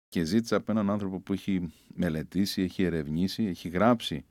και ζήτησα από έναν άνθρωπο που έχει μελετήσει, έχει ερευνήσει, έχει γράψει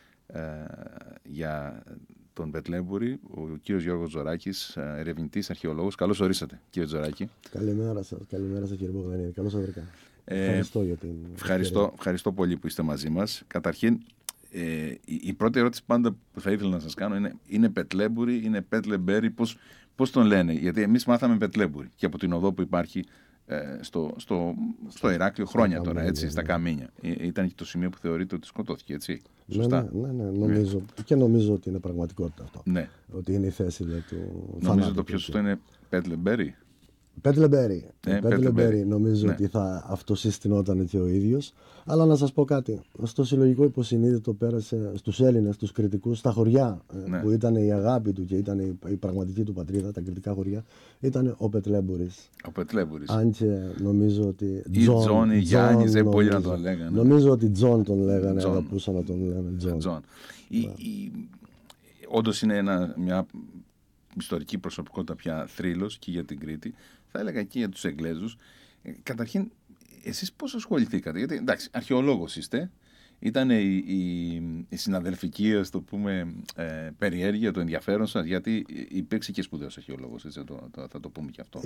για τον Πετλέμπουρη, ο κύριος Γιώργος Τζοράκης, ερευνητής, αρχαιολόγος. Καλώς ορίσατε, κύριε Τζοράκη. Καλημέρα σας κύριε Μπογδανίδη. Καλώς σας βρήκα. Ευχαριστώ για την ευχαριστώ πολύ που είστε μαζί μας. Καταρχήν, η πρώτη ερώτηση πάντα που θα ήθελα να σας κάνω είναι Πετλέμπουρη, είναι Πετλεμπέρι, πώς τον λένε? Γιατί εμείς μάθαμε Πετλέμπουρη και από την οδό που υπάρχει στο Ηράκλειο χρόνια τώρα, έτσι, στα Καμίνια. Ήταν και το σημείο που θεωρείται ότι σκοτώθηκε, έτσι. Σωστά. Ναι, νομίζω. Και νομίζω ότι είναι πραγματικότητα αυτό. Ναι. Ότι είναι η θέση του θανάτου. Νομίζω το πιο σωστό είναι Πετλεμπέρι. Πετλεμπέρι, νομίζω ότι θα αυτοσυστηνόταν και ο ίδιος. Αλλά να σας πω κάτι. Στο συλλογικό υποσυνείδητο πέρασε στους Έλληνες, τους κριτικούς, στα χωριά που ήταν η αγάπη του και ήταν η πραγματική του πατρίδα, τα κριτικά χωριά, ήταν ο Πετλέμπουρης. Αν και νομίζω ότι. Ή Τζον ή Γιάννης, δεν μπορεί να τον λέγανε. Νομίζω ότι Τζον τον λέγανε, αγαπούσαν να τον λένε Τζον. Όντως είναι μια ιστορική προσωπικότητα πια θρύλος και για την Κρήτη. Θα έλεγα και για τους Εγγλέζους. Καταρχήν, εσείς πώς ασχοληθήκατε? Γιατί εντάξει, αρχαιολόγος είστε. Ήταν η συναδελφική, ας το πούμε, περιέργεια, το ενδιαφέρον σας, γιατί υπήρξε και σπουδαίος αρχαιολόγος, έτσι, θα το πούμε και αυτό.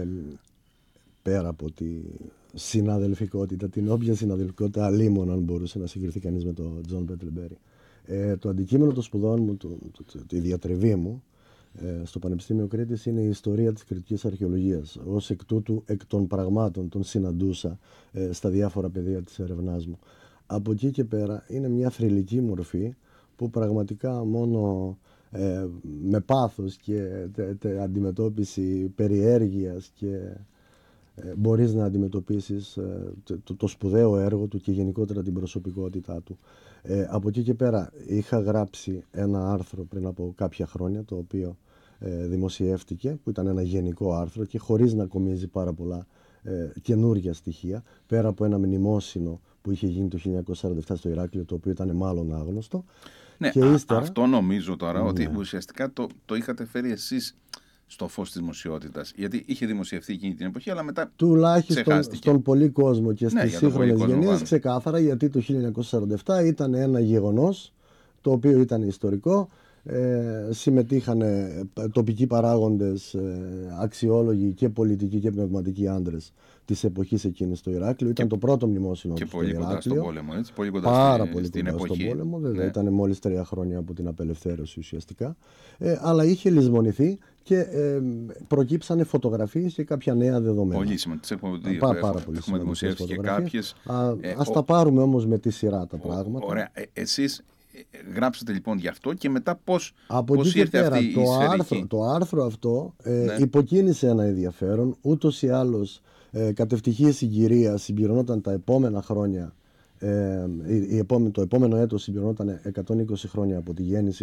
Πέρα από τη συναδελφικότητα, την όποια συναδελφικότητα αλίμων, αν μπορούσε να συγκριθεί κανείς με τον Τζον Πετλεμπέρι. Το αντικείμενο των σπουδών μου, τη διατριβή μου, στο Πανεπιστήμιο Κρήτης είναι η ιστορία της κρητικής αρχαιολογίας. Ως εκ τούτου, εκ των πραγμάτων τον συναντούσα στα διάφορα πεδία της ερευνάς μου. Από εκεί και πέρα είναι μια θρυλική μορφή που πραγματικά μόνο με πάθος και αντιμετώπιση περιέργειας και μπορείς να αντιμετωπίσεις το σπουδαίο έργο του και γενικότερα την προσωπικότητά του. Από εκεί και πέρα είχα γράψει ένα άρθρο πριν από κάποια χρόνια, το οποίο δημοσιεύτηκε, που ήταν ένα γενικό άρθρο και χωρίς να κομίζει πάρα πολλά καινούργια στοιχεία, πέρα από ένα μνημόσυνο που είχε γίνει το 1947 στο Ηράκλειο, το οποίο ήταν μάλλον άγνωστο. Ναι, και ύστερα, αυτό νομίζω τώρα, ότι ουσιαστικά το είχατε φέρει εσείς στο φως της δημοσιότητας, γιατί είχε δημοσιευθεί εκείνη την εποχή, αλλά μετά τουλάχιστον στον πολύ κόσμο και στις σύγχρονες γενιές ξεκάθαρα, γιατί το 1947 ήταν ένα γεγονός το οποίο ήταν ιστορικό. Συμμετείχαν τοπικοί παράγοντες, αξιόλογοι και πολιτικοί και πνευματικοί άντρες της εποχής εκείνης στο Ηράκλειο. Ήταν το πρώτο μνημόσυνο του στο Ηράκλειο. Κοντά στον πόλεμο, έτσι, πολύ κοντά πάρα πολύ στην κοντά εποχή. Στον πόλεμο, βέβαια. Ήταν μόλις 3 χρόνια από την απελευθέρωση ουσιαστικά. Αλλά είχε λησμονηθεί και προκύψανε φωτογραφίες και κάποια νέα δεδομένα. Πολύ σημαντικές. Έχουμε δημοσιεύσει και κάποιες. Ας τα πάρουμε όμως με τη σειρά τα πράγματα. Ωραία. Εσείς γράψατε λοιπόν γι' αυτό και μετά πώς ήρθε αυτή η σφαιρική? Το άρθρο αυτό υποκίνησε ένα ενδιαφέρον. Ούτως ή άλλως κατ' ευτυχή συγκυρία συμπληρωνόταν τα επόμενα χρόνια. Το επόμενο έτος συμπληρωνόταν 120 χρόνια από τη γέννηση